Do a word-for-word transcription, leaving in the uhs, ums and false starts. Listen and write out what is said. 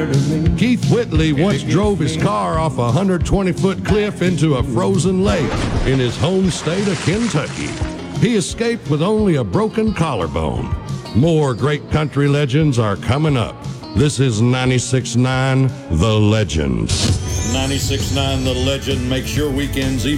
matter to me. Keith Whitley once drove his car off a one hundred twenty foot cliff into a frozen lake in his home state of Kentucky. He escaped with only a broken collarbone. More great country legends are coming up. This is ninety-six point nine The Legend. ninety-six point nine The Legend makes your weekends even.